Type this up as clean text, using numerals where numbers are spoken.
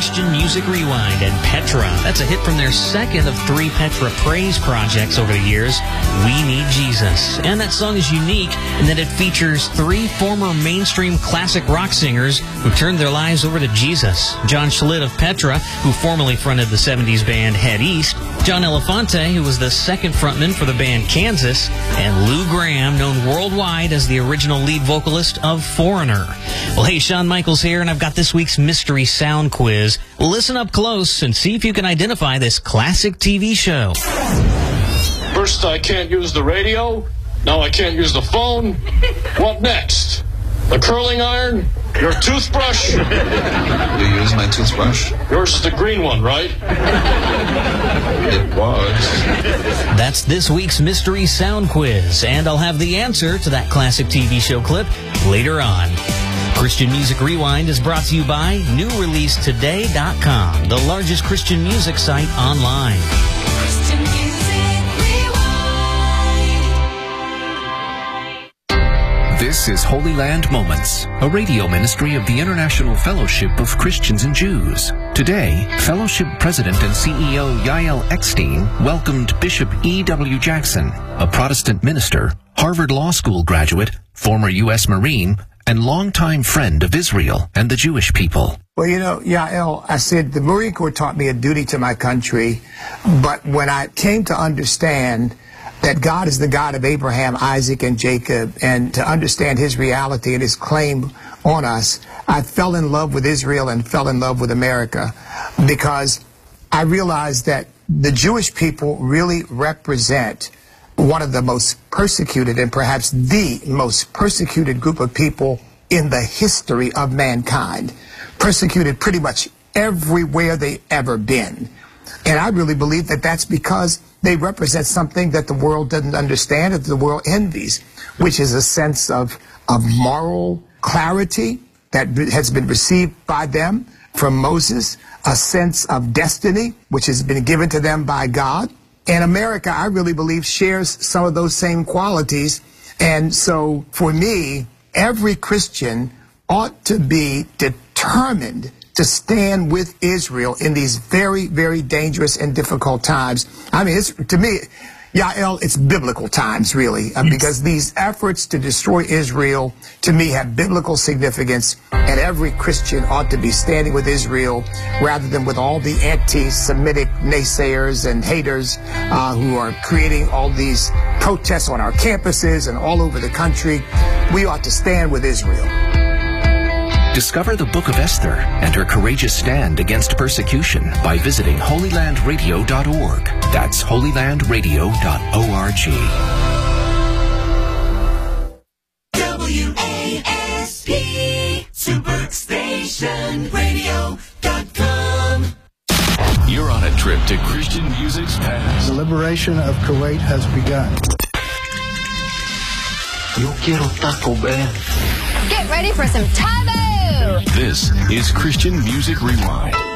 Christian Music Rewind and Petra. That's a hit from their second of 3 Petra praise projects over the years, We Need Jesus. And that song is unique in that it features 3 former mainstream classic rock singers who turned their lives over to Jesus. John Schlitt of Petra, who formerly fronted the 70s band Head East, John Elefante, who was the second frontman for the band Kansas, and Lou Graham, known worldwide as the original lead vocalist of Foreigner. Well, hey, Shawn Michaels here, and I've got this week's Mystery Sound Quiz. Listen up close and see if you can identify this classic TV show. First, I can't use the radio. Now I can't use the phone. What next? The curling iron? Your toothbrush? You use my toothbrush? Yours is the green one, right? It was. That's this week's Mystery Sound Quiz, and I'll have the answer to that classic TV show clip later on. Christian Music Rewind is brought to you by NewReleaseToday.com, the largest Christian music site online. Christian Music Rewind. This is Holy Land Moments, a radio ministry of the International Fellowship of Christians and Jews. Today, Fellowship President and CEO Yael Eckstein welcomed Bishop E.W. Jackson, a Protestant minister, Harvard Law School graduate, former U.S. Marine, and longtime friend of Israel and the Jewish people. Well, you know, Yael, I said the Marine Corps taught me a duty to my country, but when I came to understand that God is the God of Abraham, Isaac, and Jacob, and to understand his reality and his claim on us, I fell in love with Israel and fell in love with America, because I realized that the Jewish people really represent one of the most persecuted and perhaps the most persecuted group of people in the history of mankind. Persecuted pretty much everywhere they've ever been. And I really believe that that's because they represent something that the world doesn't understand, that the world envies, which is a sense of moral clarity that has been received by them from Moses, a sense of destiny, which has been given to them by God. And America, I really believe, shares some of those same qualities. And so, for me, every Christian ought to be determined to stand with Israel in these very, very dangerous and difficult times. I mean, to me, Yael, it's biblical times, really, because these efforts to destroy Israel, to me, have biblical significance, and every Christian ought to be standing with Israel rather than with all the anti-Semitic naysayers and haters who are creating all these protests on our campuses and all over the country. We ought to stand with Israel. Discover the Book of Esther and her courageous stand against persecution by visiting holylandradio.org. That's holylandradio.org. WASP SuperStationRadio.com. You're on a trip to Christian music's past. The liberation of Kuwait has begun. Yo quiero Taco Bell. Get ready for some taco! This is Christian Music Rewind.